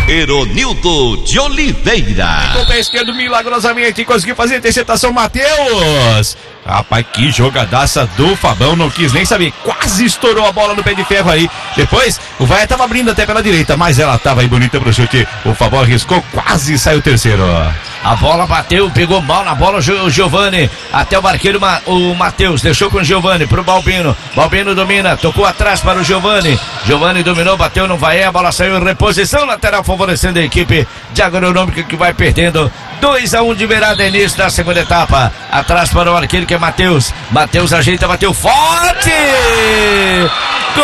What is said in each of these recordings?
Eronildo de Oliveira. Com o pé esquerdo, milagrosamente conseguiu fazer a interceptação, Matheus. Rapaz, que jogadaça do Fabão, não quis nem saber, quase estourou a bola no pé de ferro aí. Depois, o Vaia tava abrindo até pela direita, mas ela tava aí bonita pro chute. O Fabão arriscou, quase saiu o terceiro. A bola bateu, pegou mal na bola o Giovani, até o barqueiro o Matheus, deixou com o Giovani pro Balbino. Balbino domina, tocou atrás para o Giovani. Giovani dominou, bateu no Vaia, a bola saiu em reposição lateral, favorecendo a equipe de Agronômica, que vai perdendo 2-1 de virada início da segunda etapa. Atrás para o arqueiro, que é Matheus. Matheus ajeita, bateu forte! Gol!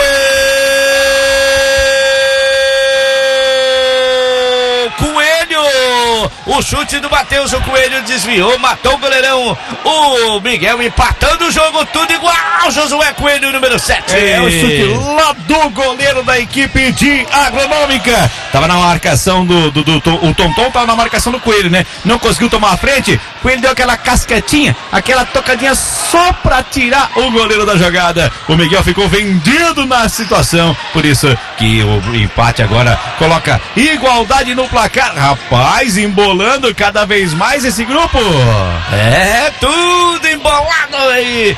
Coelho! O chute do Matheus, o Coelho desviou, matou o goleirão. O Miguel empatando o jogo, tudo igual. Josué Coelho, número 7. É o chute lá do goleiro da equipe de Agronômica. Tava na marcação o Tonton tava na marcação do Coelho, né? Não conseguiu tomar a frente. Coelho deu aquela casquetinha, aquela tocadinha só pra tirar o goleiro da jogada. O Miguel ficou vendido na situação. Por isso que o empate agora coloca igualdade no placar. Rapaz, embolando cada vez mais esse grupo. É, tudo embolado aí.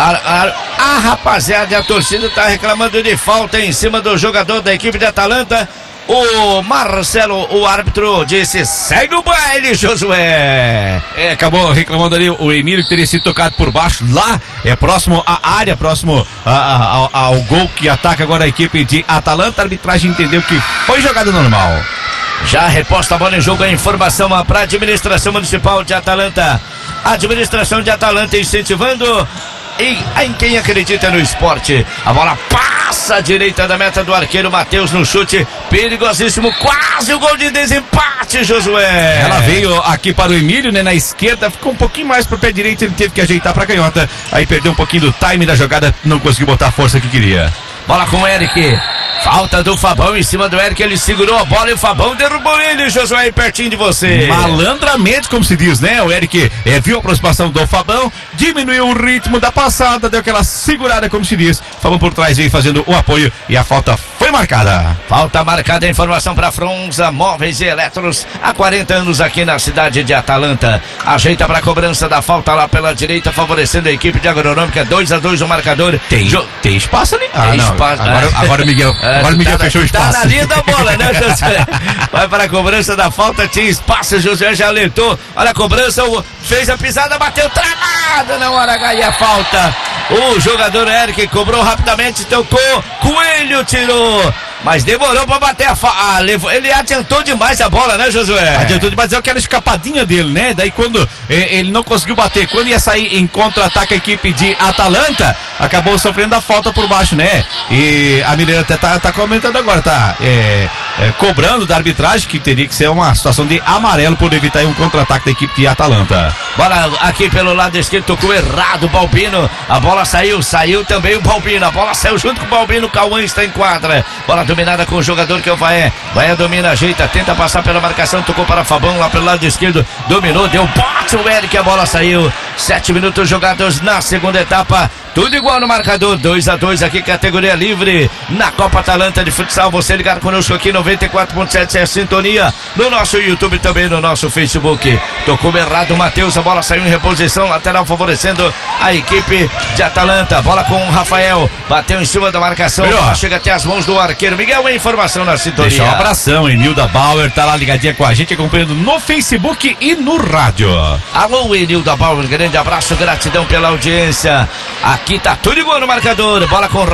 A rapaziada, a torcida tá reclamando de falta em cima do jogador da equipe de Atalanta. O Marcelo, o árbitro, disse: segue o baile, Josué. Acabou reclamando ali o Emílio, que teria sido tocado por baixo. Lá é próximo à área, próximo ao gol que ataca agora a equipe de Atalanta. A arbitragem entendeu que foi jogada normal. Já reposta a bola em jogo, a informação para a administração municipal de Atalanta. A administração de Atalanta incentivando em quem acredita no esporte. A bola passa à direita da meta do arqueiro Matheus no chute perigosíssimo, quase o gol de desempate, Josué. Ela veio aqui para o Emílio, né, na esquerda, ficou um pouquinho mais pro pé direito, ele teve que ajeitar pra canhota, aí perdeu um pouquinho do time da jogada, não conseguiu botar a força que queria. Bola com o Eric. Falta do Fabão em cima do Eric, ele segurou a bola e o Fabão derrubou ele, Josué, aí pertinho de você. Malandramente, como se diz, né? O Eric viu a aproximação do Fabão, diminuiu o ritmo da passada, deu aquela segurada, como se diz. Fabão por trás veio fazendo o apoio e a falta foi marcada. Falta marcada, informação para Fronza Móveis e Eletros, há 40 anos aqui na cidade de Atalanta. Ajeita para a cobrança da falta lá pela direita, favorecendo a equipe de Agronômica. 2-2 o marcador. Tem espaço ali? Tem espaço. Agora o Miguel. Agora o Miguel fechou o espaço. Tá na linha da bola, né, José? Vai para a cobrança da falta, tinha espaço, José já alertou. Olha a cobrança, fez a pisada, bateu travada na hora H e a falta. O jogador Eric cobrou rapidamente, tocou, Coelho tirou. Mas demorou pra bater a falta. Ele adiantou demais a bola, né, Josué? Adiantou demais, é aquela escapadinha dele, né? Daí quando ele não conseguiu bater, quando ia sair em contra-ataque a equipe de Atalanta, acabou sofrendo a falta por baixo, né? E a Mineira até tá comentando agora, cobrando da arbitragem que teria que ser uma situação de amarelo por evitar um contra-ataque da equipe de Atalanta. Bola aqui pelo lado esquerdo, tocou errado o Balbino. A bola saiu também o Balbino. A bola saiu junto com o Balbino, o Cauã está em quadra. Bola dominada com o jogador que é o Vaé. Vaé domina, ajeita, tenta passar pela marcação, tocou para Fabão lá pelo lado esquerdo, dominou, deu bote o Eric, a bola saiu. 7 minutos jogados na segunda etapa. Tudo igual no marcador, 2-2 aqui, categoria livre na Copa Atalanta de Futsal. Você ligado conosco aqui, 94.7 é sintonia no nosso YouTube, também no nosso Facebook. Tocou errado o Matheus, a bola saiu em reposição, lateral favorecendo a equipe de Atalanta. Bola com o Rafael, bateu em cima da marcação, chega até as mãos do arqueiro Miguel. A informação na sintonia. Deixa um abração, Enilda Bauer tá lá ligadinha com a gente, acompanhando no Facebook e no rádio. Alô, Enilda Bauer, grande abraço, gratidão pela audiência. Aqui tá tudo igual no marcador, bola com